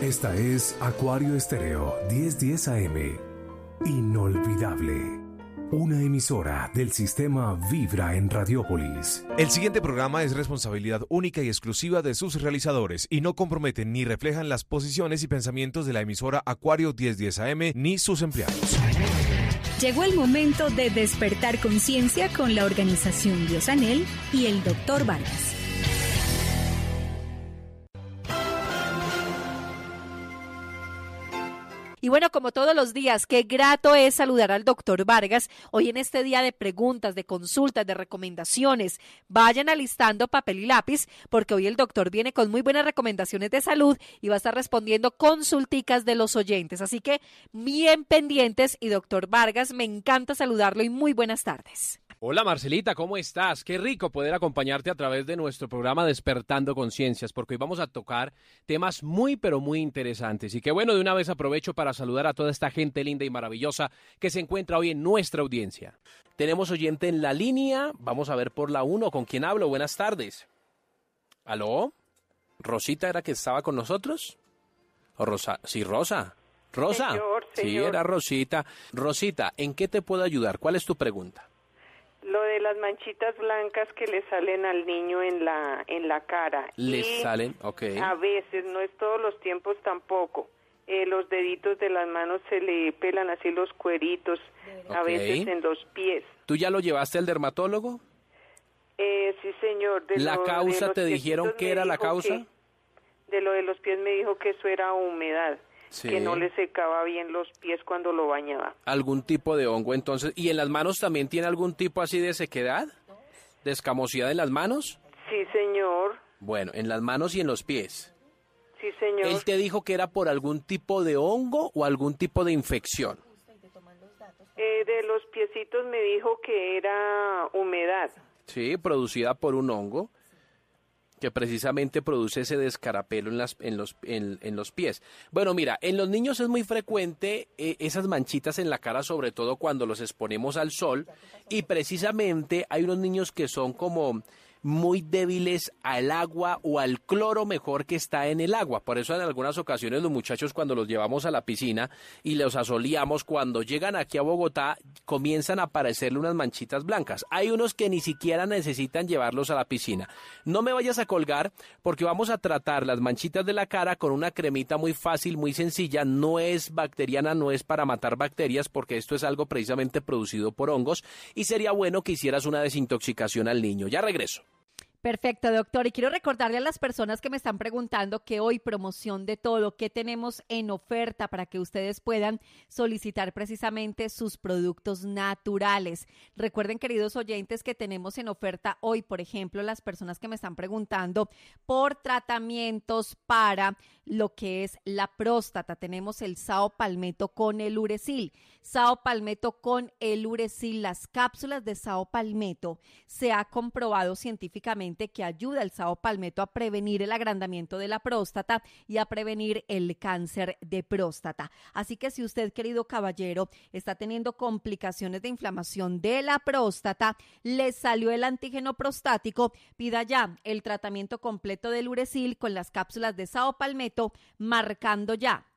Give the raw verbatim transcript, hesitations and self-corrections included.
Esta es Acuario Estéreo diez diez A M. Inolvidable. Una emisora del sistema Vibra en Radiópolis. El siguiente programa es responsabilidad única y exclusiva de sus realizadores y no comprometen ni reflejan las posiciones y pensamientos de la emisora Acuario diez diez A M ni sus empleados. Llegó el momento de despertar conciencia con la organización Biosanel y el doctor Vargas. Y bueno, como todos los días, qué grato es saludar al doctor Vargas hoy en este día de preguntas, de consultas, de recomendaciones. Vayan alistando papel y lápiz porque hoy el doctor viene con muy buenas recomendaciones de salud y va a estar respondiendo consulticas de los oyentes. Así que bien pendientes y doctor Vargas, me encanta saludarlo y muy buenas tardes. Hola Marcelita, ¿cómo estás? Qué rico poder acompañarte a través de nuestro programa Despertando Conciencias, porque hoy vamos a tocar temas muy pero muy interesantes. Y qué bueno, de una vez aprovecho para saludar a toda esta gente linda y maravillosa que se encuentra hoy en nuestra audiencia. Tenemos oyente en la línea, vamos a ver por la uno, ¿con quién hablo? Buenas tardes. ¿Aló? ¿Rosita era que estaba con nosotros? ¿O Rosa? Sí, Rosa. ¿Rosa? Señor, señor. Sí, era Rosita. Rosita, ¿en qué te puedo ayudar? ¿Cuál es tu pregunta? Lo de las manchitas blancas que le salen al niño en la en la cara. Le y salen, ok. A veces, no es todos los tiempos tampoco. Eh, los deditos de las manos se le pelan así los cueritos, okay. A veces en los pies. ¿Tú ya lo llevaste al dermatólogo? Eh, sí, señor. De ¿La lo, causa de te dijeron qué era la causa? Que, de lo de los pies me dijo que eso era humedad. Sí. Que no le secaba bien los pies cuando lo bañaba. ¿Algún tipo de hongo entonces? ¿Y en las manos también tiene algún tipo así de sequedad? ¿De escamosidad en las manos? Sí, señor. Bueno, en las manos y en los pies. Sí, señor. ¿Él te dijo que era por algún tipo de hongo o algún tipo de infección? Eh, de los piecitos me dijo que era humedad. Sí, producida por un hongo que precisamente produce ese descarapelo en, las, en, los, en, en los pies. Bueno, mira, en los niños es muy frecuente eh, esas manchitas en la cara, sobre todo cuando los exponemos al sol, y precisamente hay unos niños que son como muy débiles al agua o al cloro mejor que está en el agua. Por eso en algunas ocasiones los muchachos cuando los llevamos a la piscina y los asoleamos, cuando llegan aquí a Bogotá comienzan a aparecerle unas manchitas blancas. Hay unos que ni siquiera necesitan llevarlos a la piscina. No me vayas a colgar porque vamos a tratar las manchitas de la cara con una cremita muy fácil, muy sencilla. No es bacteriana, no es para matar bacterias porque esto es algo precisamente producido por hongos y sería bueno que hicieras una desintoxicación al niño. Ya regreso. Perfecto, doctor. Y quiero recordarle a las personas que me están preguntando que hoy promoción de todo, ¿qué tenemos en oferta para que ustedes puedan solicitar precisamente sus productos naturales? Recuerden, queridos oyentes, que tenemos en oferta hoy, por ejemplo, las personas que me están preguntando por tratamientos para lo que es la próstata. Tenemos el Sao Palmetto con el Urecil. Sao Palmetto con el Urecil. Las cápsulas de Sao Palmetto se ha comprobado científicamente que ayuda el Sao Palmetto a prevenir el agrandamiento de la próstata y a prevenir el cáncer de próstata. Así que si usted, querido caballero, está teniendo complicaciones de inflamación de la próstata, le salió el antígeno prostático, pida ya el tratamiento completo del Urecil con las cápsulas de Sao Palmetto, marcando ya